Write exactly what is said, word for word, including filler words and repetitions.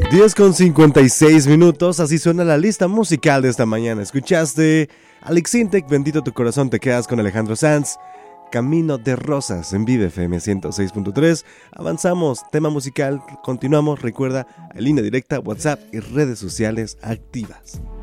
diez con cincuenta y seis minutos, así suena la lista musical de esta mañana. Escuchaste Alex Intec, Bendito tu corazón, te quedas con Alejandro Sanz, Camino de Rosas en Vive F M ciento seis punto tres. Avanzamos, tema musical, continuamos. Recuerda, línea directa, WhatsApp y redes sociales activas.